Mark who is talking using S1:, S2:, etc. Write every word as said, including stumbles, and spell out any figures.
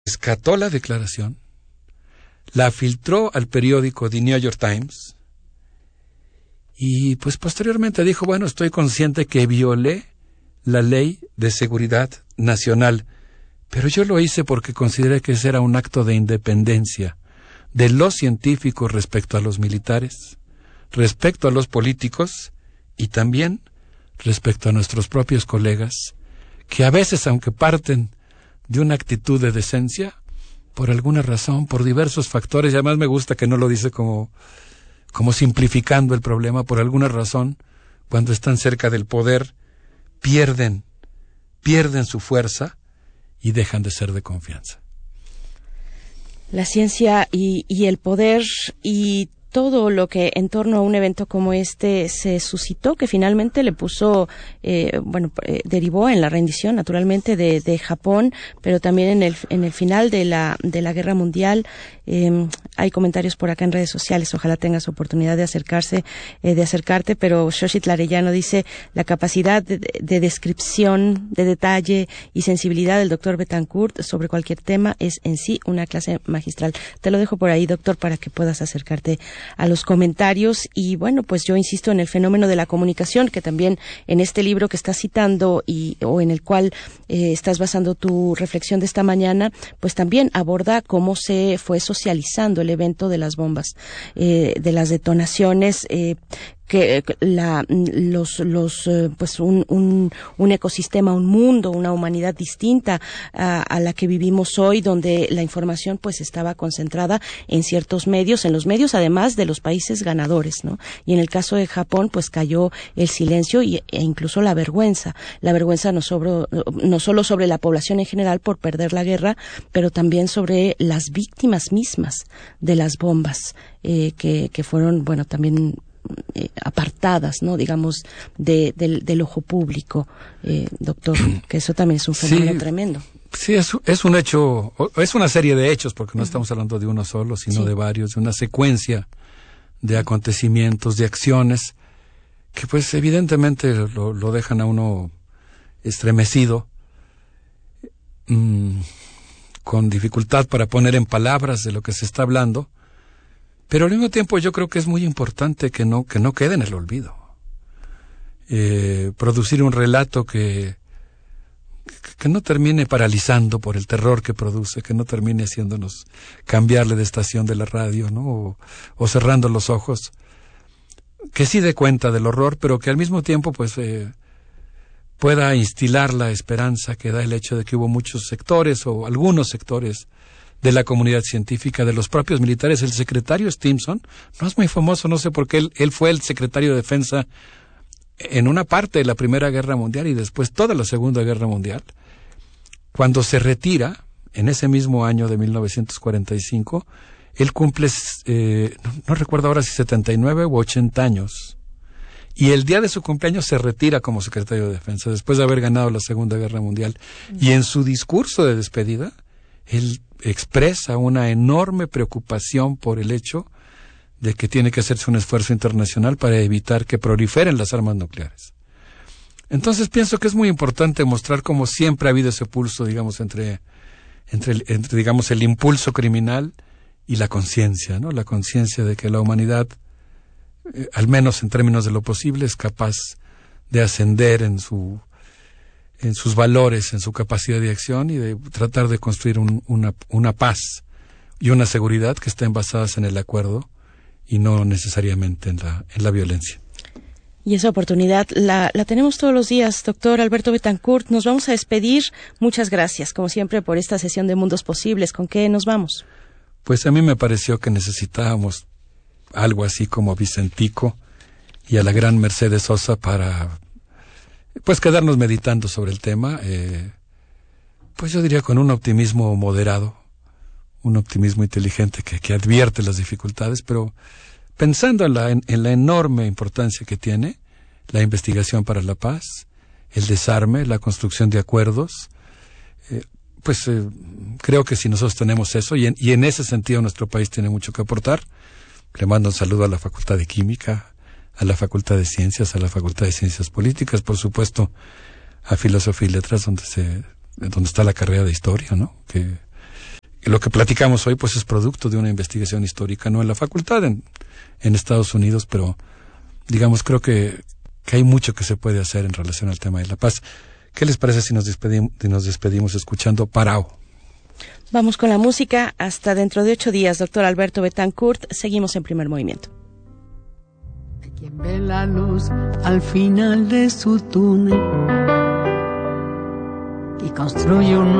S1: rescató la declaración, la filtró al periódico The New York Times y pues posteriormente dijo, bueno, estoy consciente que violé la ley de seguridad nacional, pero yo lo hice porque consideré que ese era un acto de independencia de los científicos respecto a los militares, respecto a los políticos y también respecto a nuestros propios colegas, que a veces, aunque parten de una actitud de decencia, por alguna razón, por diversos factores, y además me gusta que no lo dice como, como simplificando el problema, por alguna razón, cuando están cerca del poder, pierden, pierden su fuerza y dejan de ser de confianza.
S2: La ciencia y, y el poder y todo lo que en torno a un evento como este se suscitó, que finalmente le puso, eh, bueno, eh, derivó en la rendición, naturalmente, de, de Japón, pero también en el en el final de la de la Guerra Mundial. Eh, hay comentarios por acá en redes sociales, ojalá tengas oportunidad de acercarse, eh, de acercarte, pero Xochitl Arellano dice, la capacidad de, de descripción, de detalle y sensibilidad del doctor Betancourt sobre cualquier tema es en sí una clase magistral. Te lo dejo por ahí, doctor, para que puedas acercarte a los comentarios. Y bueno, pues yo insisto en el fenómeno de la comunicación, que también en este libro que estás citando y o en el cual eh, estás basando tu reflexión de esta mañana, pues también aborda cómo se fue socializando el evento de las bombas, eh, de las detonaciones, eh, que la los los pues un un un ecosistema, un mundo, una humanidad distinta a, a la que vivimos hoy, donde la información pues estaba concentrada en ciertos medios, en los medios además de los países ganadores, ¿no? Y en el caso de Japón pues cayó el silencio y, e incluso la vergüenza, la vergüenza no sobre, no solo sobre la población en general por perder la guerra, pero también sobre las víctimas mismas de las bombas, eh, que que fueron, bueno, también Eh, apartadas, no, digamos, de, del, del ojo público, eh, doctor, que eso también es un fenómeno sí, tremendo.
S1: Sí, es, es un hecho, es una serie de hechos, porque no uh-huh. estamos hablando de uno solo, sino sí. de varios, de una secuencia de acontecimientos, de acciones, que pues evidentemente lo, lo dejan a uno estremecido, mmm, con dificultad para poner en palabras de lo que se está hablando. Pero al mismo tiempo yo creo que es muy importante que no que no quede en el olvido. Eh, producir un relato que, que que no termine paralizando por el terror que produce, que no termine haciéndonos cambiarle de estación de la radio, ¿no? O, o cerrando los ojos. Que sí dé cuenta del horror, pero que al mismo tiempo pues eh, pueda instilar la esperanza que da el hecho de que hubo muchos sectores o algunos sectores de la comunidad científica, de los propios militares. El secretario Stimson no es muy famoso, no sé por qué, él, él fue el secretario de Defensa en una parte de la Primera Guerra Mundial y después toda la Segunda Guerra Mundial. Cuando se retira, en ese mismo año de mil novecientos cuarenta y cinco, él cumple, eh, no, no recuerdo ahora si setenta y nueve u ochenta años. Y el día de su cumpleaños se retira como secretario de Defensa, después de haber ganado la Segunda Guerra Mundial. Y en su discurso de despedida, él expresa una enorme preocupación por el hecho de que tiene que hacerse un esfuerzo internacional para evitar que proliferen las armas nucleares. Entonces pienso que es muy importante mostrar cómo siempre ha habido ese pulso, digamos, entre, entre, entre digamos, el impulso criminal y la conciencia, ¿no? La conciencia de que la humanidad, eh, al menos en términos de lo posible, es capaz de ascender en su en sus valores, en su capacidad de acción y de tratar de construir un, una, una paz y una seguridad que estén basadas en el acuerdo y no necesariamente en la, en la violencia.
S2: Y esa oportunidad la, la tenemos todos los días, doctor Alberto Betancourt. Nos vamos a despedir. Muchas gracias, como siempre, por esta sesión de Mundos Posibles. ¿Con qué nos vamos?
S1: Pues a mí me pareció que necesitábamos algo así como Vicentico y a la gran Mercedes Sosa para pues quedarnos meditando sobre el tema, eh, pues yo diría con un optimismo moderado, un optimismo inteligente que, que advierte las dificultades, pero pensando en la, en, en la enorme importancia que tiene la investigación para la paz, el desarme, la construcción de acuerdos, eh, pues eh, creo que si nosotros tenemos eso, y en, y en ese sentido nuestro país tiene mucho que aportar. Le mando un saludo a la Facultad de Química, a la Facultad de Ciencias, a la Facultad de Ciencias Políticas, por supuesto, a Filosofía y Letras, donde se, donde está la carrera de Historia, ¿no? Que lo que platicamos hoy pues es producto de una investigación histórica, no en la facultad, en, en Estados Unidos, pero digamos, creo que, que hay mucho que se puede hacer en relación al tema de la paz. ¿Qué les parece si nos despedimos, si nos despedimos escuchando Parao?
S2: Vamos con la música. Hasta dentro de ocho días, doctor Alberto Betancourt. Seguimos en Primer Movimiento.
S3: Quien ve la luz al final de su túnel y construye un